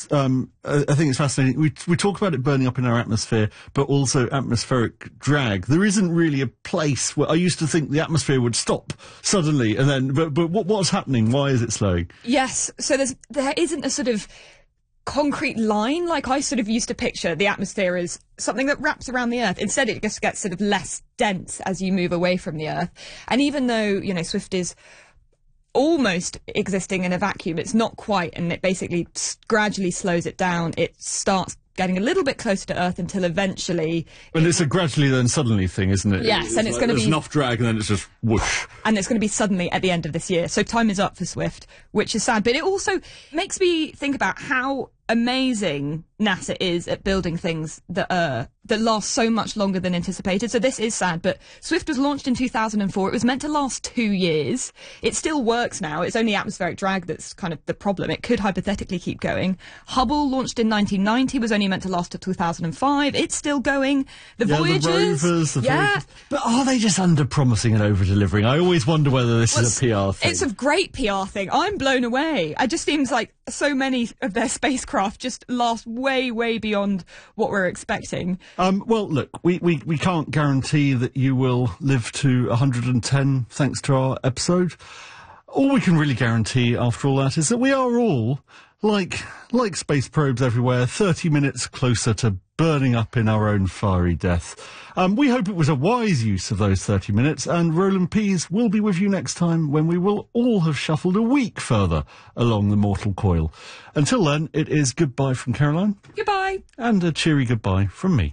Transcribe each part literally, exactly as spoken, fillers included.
um, I, I think it's fascinating. We we talk about it burning up in our atmosphere, but also atmospheric drag. There isn't really a place where I used to think the atmosphere would stop suddenly, and then, but but what, what's happening? Why is it slowing? Yes, so there's there isn't a sort of concrete line like I sort of used to picture the atmosphere as something that wraps around the Earth. Instead, it just gets sort of less dense as you move away from the Earth. And even though, you know, Swift is almost existing in a vacuum, it's not quite, and it basically s- gradually slows it down. It starts getting a little bit closer to Earth until eventually... And it's a gradually then suddenly thing, isn't it? Yes, it's and it's like going to be... There's enough drag and then it's just whoosh. And it's going to be suddenly at the end of this year. So time is up for Swift, which is sad. But it also makes me think about how amazing NASA is at building things that are that last so much longer than anticipated. So this is sad, but Swift was launched in two thousand four. It was meant to last two years. It still works now. It's only atmospheric drag that's kind of the problem. It could hypothetically keep going. Hubble launched in nineteen ninety, was only meant to last till two thousand five. It's still going. The yeah, Voyagers, the rovers, the yeah. Voyagers. But are they just under-promising and over-delivering? I always wonder whether this Well, is a P R thing. It's a great P R thing. I'm blown away. It just seems like so many of their spacecraft just last way, way beyond what we're expecting. Um, well, look, we, we, we can't guarantee that you will live to one hundred ten thanks to our episode. All we can really guarantee after all that is that we are all, like like space probes everywhere, thirty minutes closer to burning up in our own fiery death. Um, we hope it was a wise use of those thirty minutes, and Roland Pease will be with you next time when we will all have shuffled a week further along the mortal coil. Until then, it is goodbye from Caroline. Goodbye. And a cheery goodbye from me.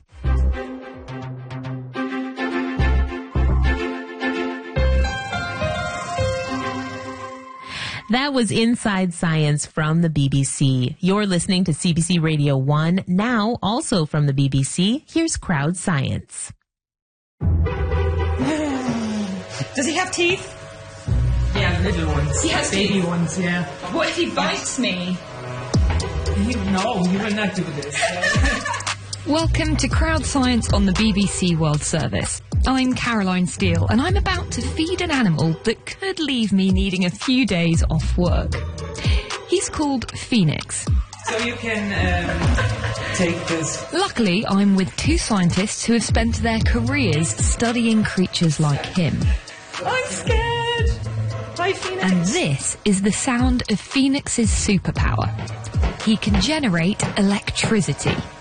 That was Inside Science from the B B C. You're listening to C B C Radio one, now also from the B B C. Here's Crowd Science. Does he have teeth? Yeah, little ones. He has baby teeth. ones, yeah. What if he bites me? You, no, you will not do this. Welcome to Crowd Science on the B B C World Service. I'm Caroline Steele, and I'm about to feed an animal that could leave me needing a few days off work. He's called Phoenix. So you can um, take this. Luckily, I'm with two scientists who have spent their careers studying creatures like him. I'm scared. Hi, Phoenix. And this is the sound of Phoenix's superpower. He can generate electricity.